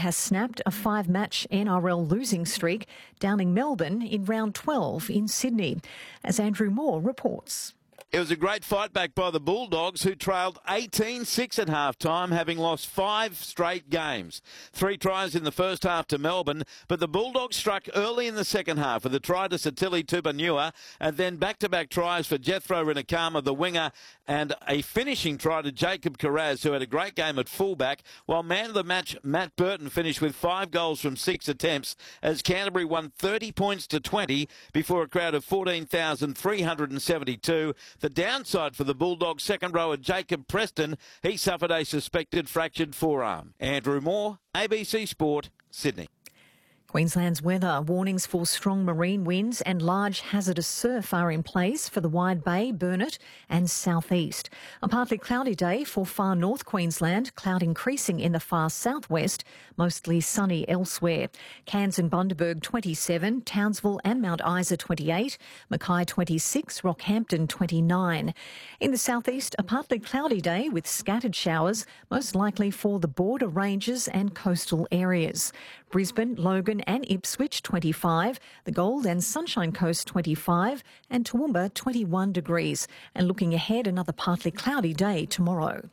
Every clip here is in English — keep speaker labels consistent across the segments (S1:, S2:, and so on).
S1: has snapped a 5-match NRL losing streak, downing Melbourne in round 12 in Sydney. As Andrew Moore reports.
S2: It was a great fight back by the Bulldogs, who trailed 18-6 at half-time, having lost 5 straight games. 3 tries in the first half to Melbourne, but the Bulldogs struck early in the second half with a try to Satili Tupanua, and then back-to-back tries for Jethro Rinakama, the winger, and a finishing try to Jacob Carraz, who had a great game at fullback, while man of the match Matt Burton finished with 5 goals from 6 attempts as Canterbury won 30 points to 20 before a crowd of 14,372. The downside for the Bulldogs second rower Jacob Preston, he suffered a suspected fractured forearm. Andrew Moore, ABC Sport, Sydney.
S1: Queensland's weather. Warnings for strong marine winds and large hazardous surf are in place for the Wide Bay, Burnett and southeast. A partly cloudy day for far north Queensland, cloud increasing in the far southwest, mostly sunny elsewhere. Cairns and Bundaberg 27, Townsville and Mount Isa 28, Mackay 26, Rockhampton 29. In the southeast, a partly cloudy day with scattered showers, most likely for the border ranges and coastal areas. Brisbane, Logan and Ipswich 25, the Gold and Sunshine Coast 25 and Toowoomba 21 degrees. And looking ahead, another partly cloudy day tomorrow.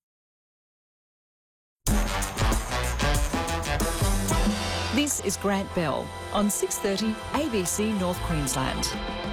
S3: This is Grant Bell on 6:30 ABC North Queensland.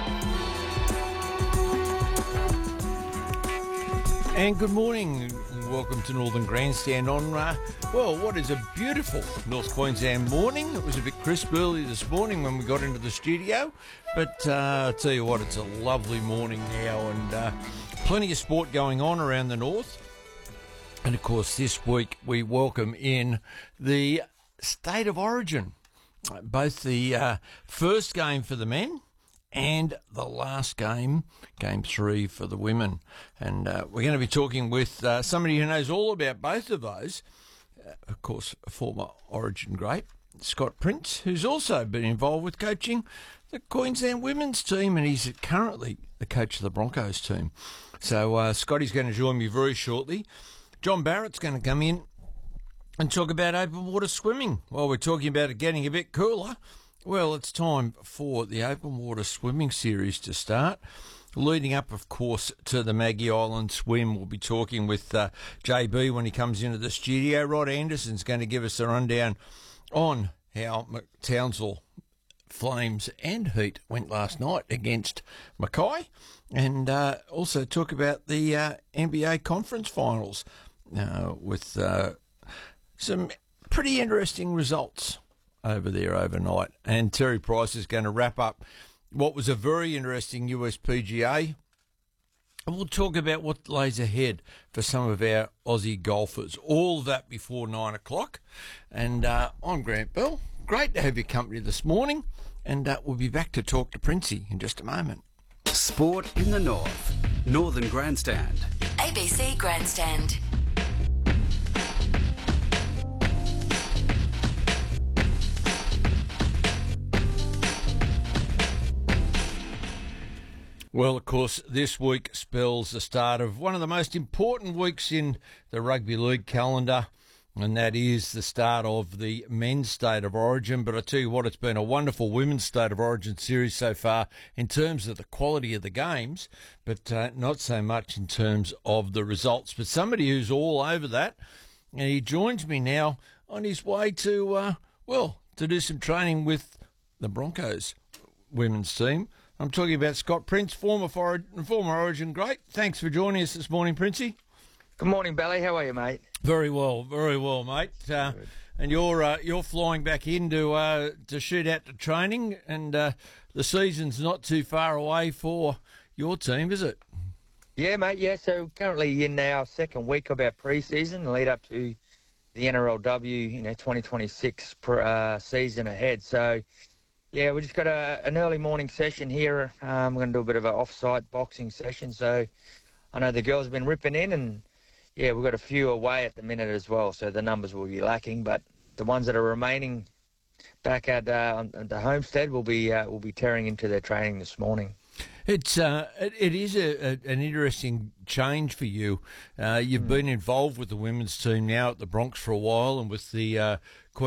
S4: And good morning. Welcome to Northern Grandstand on, what is a beautiful North Queensland morning. It was a bit crisp early this morning when we got into the studio, but I'll tell you what, it's a lovely morning now, and plenty of sport going on around the north. And of course, this week we welcome in the State of Origin, both the first game for the men and the last game, Game 3 for the women. And we're going to be talking with somebody who knows all about both of those. Of course, a former Origin great, Scott Prince, who's also been involved with coaching the Queensland women's team, and he's currently the coach of the Broncos team. So Scotty's going to join me very shortly. John Barrett's going to come in and talk about open water swimming. While we're talking about it getting a bit cooler, well, it's time for the Open Water Swimming Series to start. Leading up, of course, to the Maggie Island swim, we'll be talking with JB when he comes into the studio. Rod Anderson's going to give us a rundown on how Townsville Flames and Heat went last night against Mackay, and also talk about the NBA Conference Finals with some pretty interesting results over there overnight. And Terry Price is going to wrap up what was a very interesting USPGA. And we'll talk about what lays ahead for some of our Aussie golfers. All of that before 9 o'clock. And I'm Grant Bell. Great to have your company this morning. And we'll be back to talk to Princey in just a moment.
S5: Sport in the North. Northern Grandstand.
S6: ABC Grandstand.
S4: Well, of course, this week spells the start of one of the most important weeks in the rugby league calendar, and that is the start of the men's State of Origin. But I tell you what, it's been a wonderful women's State of Origin series so far in terms of the quality of the games, but not so much in terms of the results. But somebody who's all over that, and he joins me now on his way to, to do some training with the Broncos women's team. I'm talking about Scott Prince, former Origin great. Thanks for joining us this morning, Princey.
S7: Good morning, Bally. How are you, mate?
S4: Very well, mate. And you're flying back in to shoot out to training, and the season's not too far away for your team, is it?
S7: Yeah, mate. Yeah. So currently in our second week of our pre-season, lead up to the NRLW, 2026 season ahead. So. Yeah, we just got an early morning session here. We're going to do a bit of an off-site boxing session. So I know the girls have been ripping in, and yeah, we've got a few away at the minute as well. So the numbers will be lacking, but the ones that are remaining back at the homestead will be tearing into their training this morning.
S4: It is an interesting change for you. You've been involved with the women's team now at the Bronx for a while, and with the